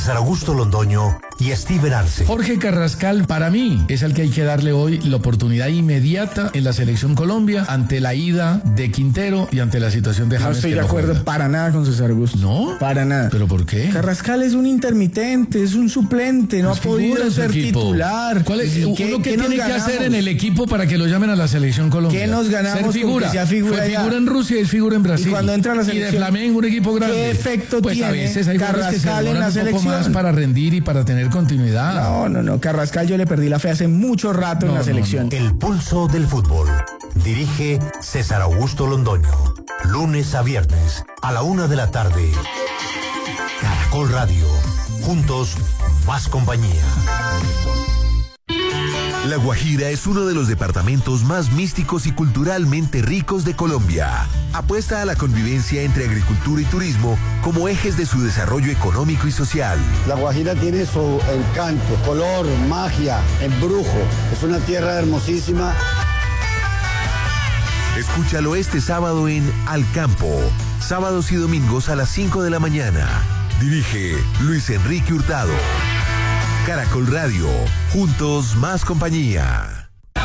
César Augusto Londoño y Steven Arce. Jorge Carrascal, para mí, es al que hay que darle hoy la oportunidad inmediata en la Selección Colombia ante la ida de Quintero y ante la situación de James. No estoy de acuerdo para nada con César Augusto. ¿No? Para nada. ¿Pero por qué? Carrascal es un intermitente, es un suplente, no ha podido ser titular. ¿Cuál es? ¿Qué tiene que hacer en el equipo para que lo llamen a la Selección Colombia? ¿Qué nos ganamos? Ser figura. Sea figura. Fue figura en Rusia y es figura en Brasil. Y cuando entra a la selección. Y de Flamengo, un equipo grande. ¿Qué efecto pues tiene a veces hay jugadores que se Carrascal en la demoran un poco selección? más para rendir y para tener continuidad. No. Carrascal yo le perdí la fe hace mucho rato en la selección. El pulso del fútbol. Dirige César Augusto Londoño. Lunes a viernes a la 1 de la tarde. Caracol Radio. Juntos, más compañía. La Guajira es uno de los departamentos más místicos y culturalmente ricos de Colombia. Apuesta a la convivencia entre agricultura y turismo como ejes de su desarrollo económico y social. La Guajira tiene su encanto, color, magia, embrujo. Es una tierra hermosísima. Escúchalo este sábado en Al Campo. Sábados y domingos a las 5 de la mañana. Dirige Luis Enrique Hurtado. Caracol Radio, juntos más compañía.